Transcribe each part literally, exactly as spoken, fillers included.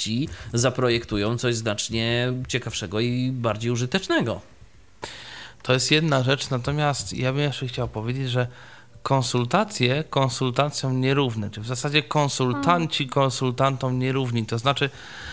eksperci zaprojektują coś znacznie ciekawszego i bardziej użytecznego. To jest jedna rzecz, natomiast ja bym jeszcze chciał powiedzieć, że konsultacje konsultacjom nierówne, czy w zasadzie konsultanci konsultantom nierówni, to znaczy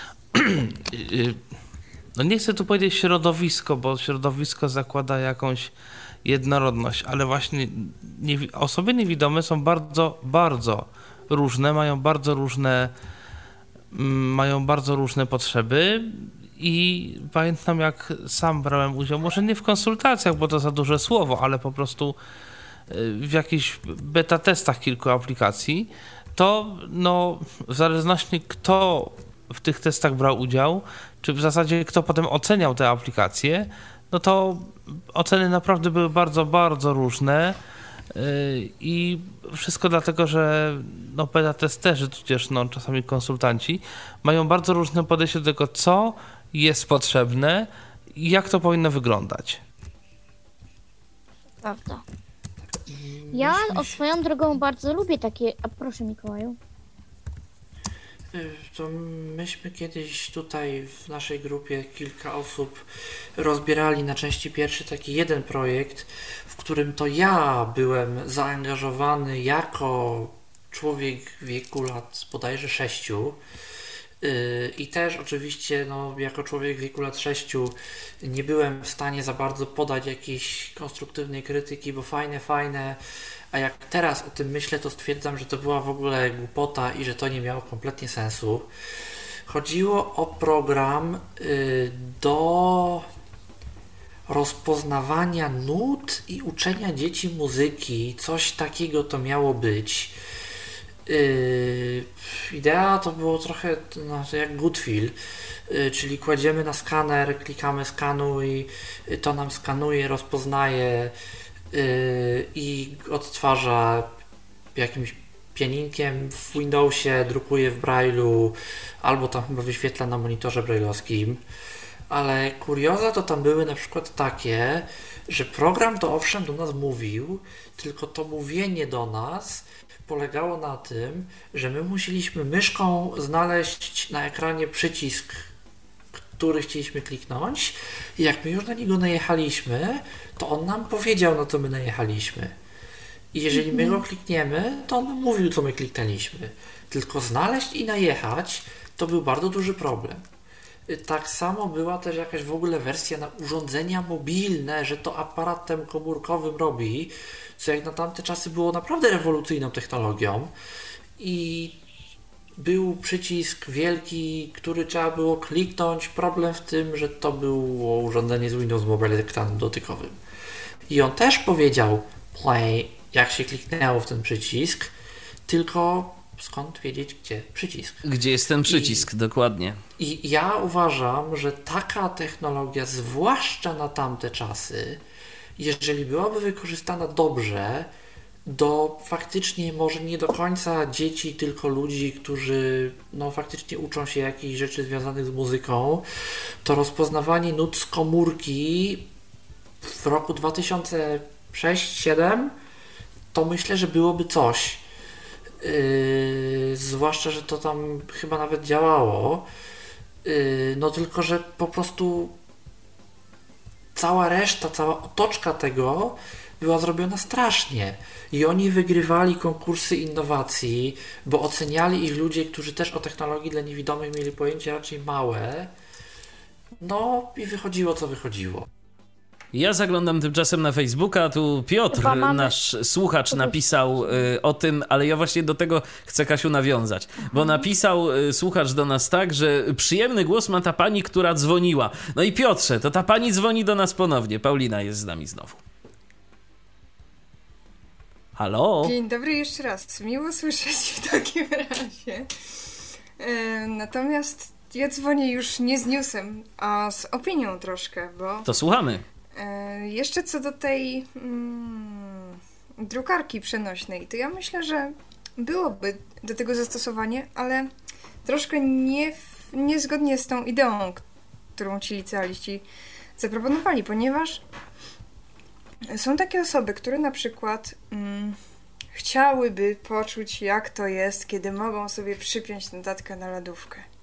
no nie chcę tu powiedzieć środowisko, bo środowisko zakłada jakąś jednorodność, ale właśnie nie, osoby niewidome są bardzo, bardzo różne, mają bardzo różne mają bardzo różne potrzeby i pamiętam, jak sam brałem udział, może nie w konsultacjach, bo to za duże słowo, ale po prostu w jakichś beta testach kilku aplikacji, to no w zależności kto w tych testach brał udział, czy w zasadzie kto potem oceniał te aplikacje, no to oceny naprawdę były bardzo, bardzo różne i wszystko dlatego, że no beta testerzy, tudzież no czasami konsultanci mają bardzo różne podejście do tego, co jest potrzebne i jak to powinno wyglądać. Prawda. Ja o swoją drogą bardzo lubię takie... A proszę, Mikołaju. To myśmy kiedyś tutaj w naszej grupie kilka osób rozbierali na części pierwsze taki jeden projekt, w którym to ja byłem zaangażowany jako człowiek w wieku lat bodajże sześciu. I też oczywiście no, jako człowiek w wieku lat sześciu nie byłem w stanie za bardzo podać jakiejś konstruktywnej krytyki, bo fajne, fajne, a jak teraz o tym myślę, to stwierdzam, że to była w ogóle głupota i że to nie miało kompletnie sensu. Chodziło o program y, do rozpoznawania nut i uczenia dzieci muzyki. Coś takiego to miało być. Yy, idea to było trochę no, jak Goodwill, yy, czyli kładziemy na skaner, klikamy skanuj, yy, to nam skanuje, rozpoznaje yy, i odtwarza jakimś pianinkiem w Windowsie, drukuje w Braille'u albo tam chyba wyświetla na monitorze braille'owskim. Ale kurioza to tam były na przykład takie, że program to owszem do nas mówił, tylko to mówienie do nas polegało na tym, że my musieliśmy myszką znaleźć na ekranie przycisk, który chcieliśmy kliknąć i jak my już na niego najechaliśmy, to on nam powiedział, na co my najechaliśmy. I jeżeli my go klikniemy, to on nam mówił, co my kliknęliśmy. Tylko znaleźć i najechać to był bardzo duży problem. Tak samo była też jakaś w ogóle wersja na urządzenia mobilne, że to aparatem komórkowym robi, co jak na tamte czasy było naprawdę rewolucyjną technologią i był przycisk wielki, który trzeba było kliknąć. Problem w tym, że to było urządzenie z Windows Mobile z ekranem dotykowym. I on też powiedział play, jak się kliknęło w ten przycisk, tylko skąd wiedzieć, gdzie przycisk. Gdzie jest ten przycisk, I, dokładnie. I ja uważam, że taka technologia, zwłaszcza na tamte czasy, jeżeli byłaby wykorzystana dobrze, do faktycznie może nie do końca dzieci, tylko ludzi, którzy no faktycznie uczą się jakichś rzeczy związanych z muzyką, to rozpoznawanie nut z komórki w roku dwa tysiące szóstym siódmym to myślę, że byłoby coś. Yy, zwłaszcza, że to tam chyba nawet działało. Yy, no tylko, że po prostu cała reszta, cała otoczka tego była zrobiona strasznie. I oni wygrywali konkursy innowacji, bo oceniali ich ludzie, którzy też o technologii dla niewidomych mieli pojęcie raczej małe. No i wychodziło, co wychodziło. Ja zaglądam tymczasem na Facebooka, tu Piotr, mamy... nasz słuchacz, napisał y, o tym, ale ja właśnie do tego chcę, Kasiu, nawiązać, bo napisał y, słuchacz do nas tak, że przyjemny głos ma ta pani, która dzwoniła. No i Piotrze, to ta pani dzwoni do nas ponownie. Paulina jest z nami znowu. Halo? Dzień dobry jeszcze raz. Miło słyszeć w takim razie. E, natomiast ja dzwonię już nie z newsem, a z opinią troszkę, bo... To słuchamy. E, jeszcze co do tej mm, drukarki przenośnej, to ja myślę, że byłoby do tego zastosowanie, ale troszkę nie, niezgodnie z tą ideą, którą ci licealiści zaproponowali, ponieważ są takie osoby, które na przykład mm, chciałyby poczuć, jak to jest, kiedy mogą sobie przypiąć notatkę na lodówkę.